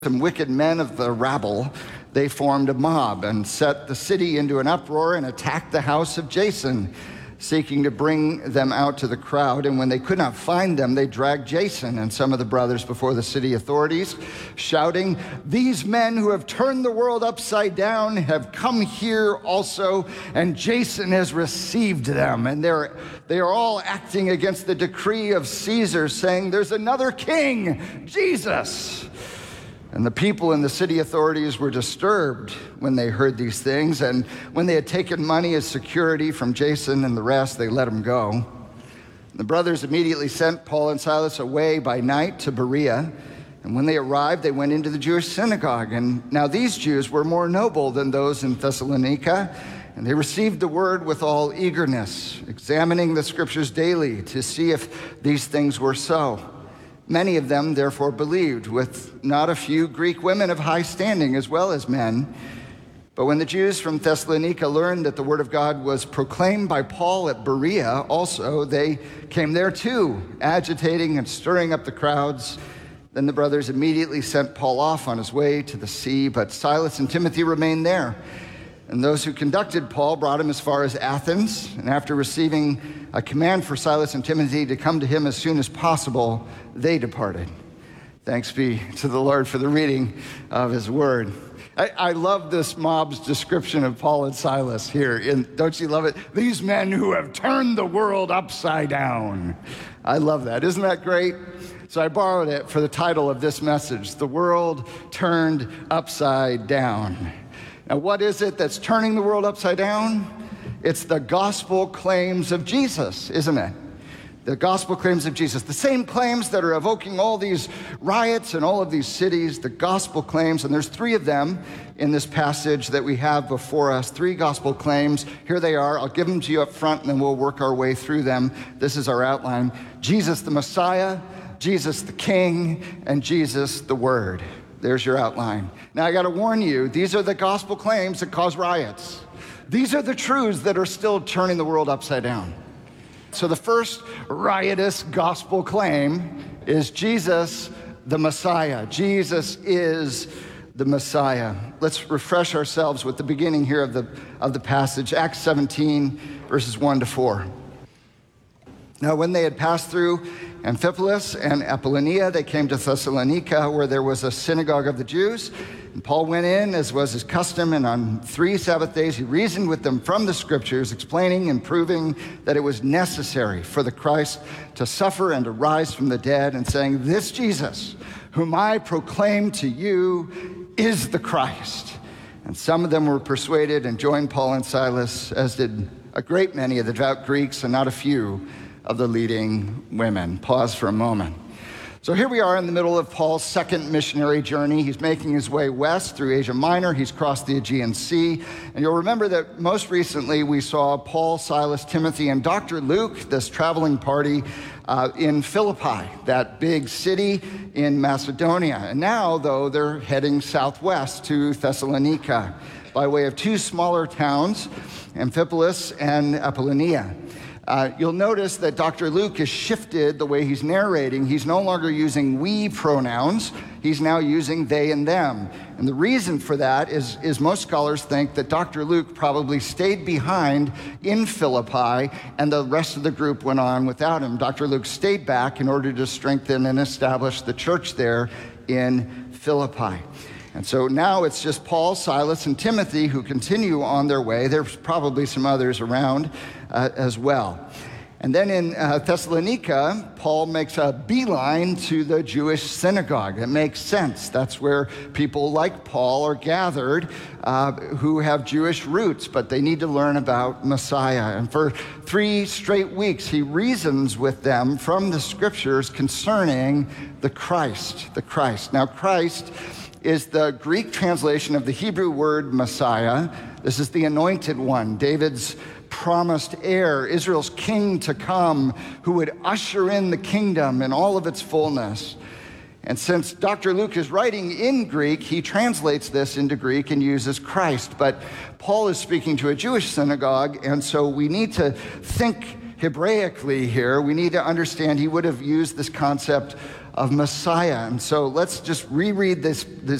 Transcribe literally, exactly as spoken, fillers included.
Some wicked men of the rabble, they formed a mob and set the city into an uproar and attacked the house of Jason, seeking to bring them out to the crowd. And when they could not find them, they dragged Jason and some of the brothers before the city authorities, shouting, "These men who have turned the world upside down have come here also, and Jason has received them." And they're, they are all acting against the decree of Caesar, saying, "There's another king, Jesus." And the people and the city authorities were disturbed when they heard these things. And when they had taken money as security from Jason and the rest, they let him go. The brothers immediately sent Paul and Silas away by night to Berea. And when they arrived, they went into the Jewish synagogue. And now these Jews were more noble than those in Thessalonica. And they received the word with all eagerness, examining the scriptures daily to see if these things were so. Many of them therefore believed, with not a few Greek women of high standing as well as men. But when the Jews from Thessalonica learned that the word of God was proclaimed by Paul at Berea also, they came there too, agitating and stirring up the crowds. Then the brothers immediately sent Paul off on his way to the sea, but Silas and Timothy remained there. And those who conducted Paul brought him as far as Athens. And after receiving a command for Silas and Timothy to come to him as soon as possible, they departed. Thanks be to the Lord for the reading of his word. I, I love this mob's description of Paul and Silas here. In, don't you love it? These men who have turned the world upside down. I love that. Isn't that great? So I borrowed it for the title of this message, The World Turned Upside Down. Now, what is it that's turning the world upside down? It's the gospel claims of Jesus, isn't it? The gospel claims of Jesus. The same claims that are evoking all these riots in all of these cities, the gospel claims, and there's three of them in this passage that we have before us, three gospel claims. Here they are. I'll give them to you up front, and then we'll work our way through them. This is our outline. Jesus the Messiah, Jesus the King, and Jesus the Word. There's your outline. Now, I got to warn you, these are the gospel claims that cause riots. These are the truths that are still turning the world upside down. So the first riotous gospel claim is Jesus the Messiah. Jesus is the Messiah. Let's refresh ourselves with the beginning here of the, of the passage, Acts seventeen, verses one to four. Now, when they had passed through Amphipolis and Apollonia, they came to Thessalonica, where there was a synagogue of the Jews. And Paul went in, as was his custom, and on three Sabbath days he reasoned with them from the scriptures, explaining and proving that it was necessary for the Christ to suffer and to rise from the dead, and saying, "This Jesus, whom I proclaim to you, is the Christ." And some of them were persuaded and joined Paul and Silas, as did a great many of the devout Greeks and not a few of the leading women. Pause for a moment. So here we are in the middle of Paul's second missionary journey. He's making his way west through Asia Minor. He's crossed the Aegean Sea. And you'll remember that most recently we saw Paul, Silas, Timothy, and Doctor Luke, this traveling party, uh, in Philippi, that big city in Macedonia. And now, though, they're heading southwest to Thessalonica by way of two smaller towns, Amphipolis and Apollonia. Uh, you'll notice that Doctor Luke has shifted the way he's narrating. He's no longer using we pronouns. He's now using they and them. And the reason for that is, is most scholars think that Doctor Luke probably stayed behind in Philippi and the rest of the group went on without him. Doctor Luke stayed back in order to strengthen and establish the church there in Philippi. And so now it's just Paul, Silas, and Timothy who continue on their way. There's probably some others around uh, as well. And then in uh, Thessalonica, Paul makes a beeline to the Jewish synagogue. It makes sense. That's where people like Paul are gathered uh, who have Jewish roots, but they need to learn about Messiah. And for three straight weeks, he reasons with them from the scriptures concerning the Christ, the Christ. Now, Christ is the Greek translation of the Hebrew word Messiah. This is the anointed one, David's promised heir, Israel's king to come, who would usher in the kingdom in all of its fullness. And since Doctor Luke is writing in Greek, he translates this into Greek and uses Christ. But Paul is speaking to a Jewish synagogue, and so we need to think Hebraically here. We need to understand he would have used this concept of Messiah. And so let's just reread this, this